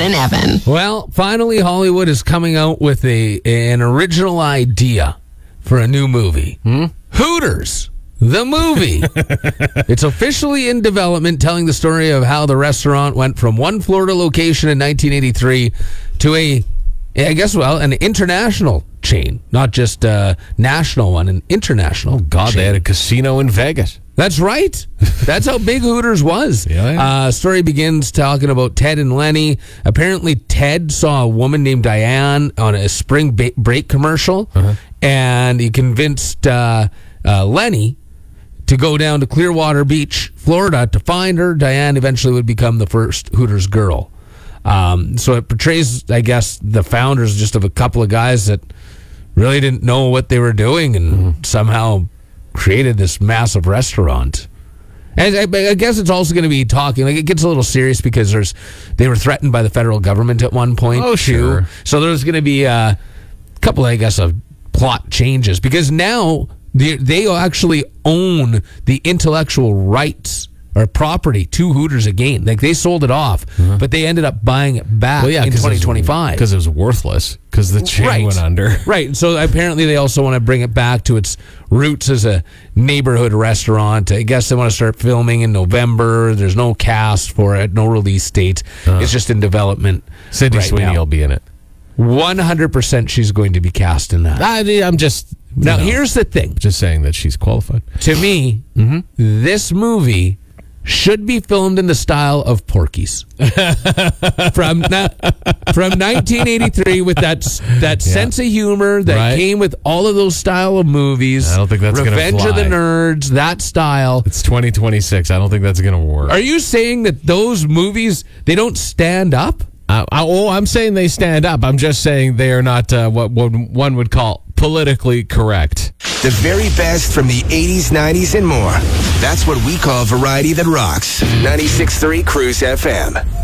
and Evan. Well, finally, Hollywood is coming out with an original idea for a new movie. Hooters, the movie. It's officially in development, telling the story of how the restaurant went from one Florida location in 1983 to an international chain, not just a national one, an international. Oh, God, chain. they had a casino in Vegas. That's right. That's how big Hooters was. Yeah. Story begins talking about Ted and Lenny. Apparently, Ted saw a woman named Diane on a spring break commercial, and he convinced Lenny to go down to Clearwater Beach, Florida, to find her. Diane eventually would become the first Hooters girl. So it portrays, I guess, the founders just of a couple of guys that really didn't know what they were doing and somehow created this massive restaurant. And I guess it's also going to be talking, like, it gets a little serious because they were threatened by the federal government at one point. Oh, sure. Too. So there's going to be a couple, I guess, of plot changes because now they actually own the intellectual rights or property to Hooters again. Like, they sold it off, but they ended up buying it back in 2025. Because it was worthless, because the chain went under. Right. So apparently they also want to bring it back to its roots as a neighborhood restaurant. I guess they want to start filming in November. There's no cast for it, no release date. It's just in development. Sydney Sweeney will be in it. 100% she's going to be cast in that. I'm just... Now, here's the thing. Just saying that she's qualified. To me, this movie should be filmed in the style of Porky's from 1983 with that sense of humor that came with all of those style of movies. I don't think that's going to fly. Revenge of the Nerds, that style. It's 2026. I don't think that's going to work. Are you saying that those movies, they don't stand up? I'm saying they stand up. I'm just saying they are not what one would call politically correct. The very best from the 80s, 90s, and more. That's what we call variety that rocks. 96.3 Cruise FM.